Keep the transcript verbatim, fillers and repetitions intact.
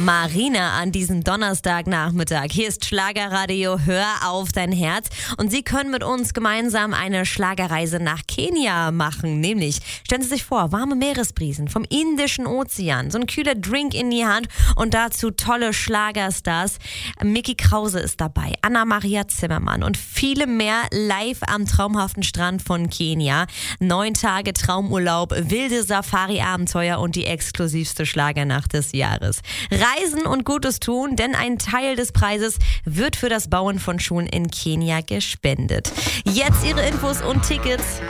Marina an diesem Donnerstagnachmittag. Hier ist Schlagerradio, hör auf dein Herz. Und Sie können mit uns gemeinsam eine Schlagerreise nach Kenia machen. Nämlich, stellen Sie sich vor, warme Meeresbrisen vom Indischen Ozean, so ein kühler Drink in die Hand und dazu tolle Schlagerstars. Micky Krause ist dabei, Anna-Maria Zimmermann und viele mehr live am traumhaften Strand von Kenia. Neun Tage Traumurlaub, wilde Safari-Abenteuer und die exklusivste Schlagernacht des Jahres. Reisen und Gutes tun, denn ein Teil des Preises wird für das Bauen von Schulen in Kenia gespendet. Jetzt Ihre Infos und Tickets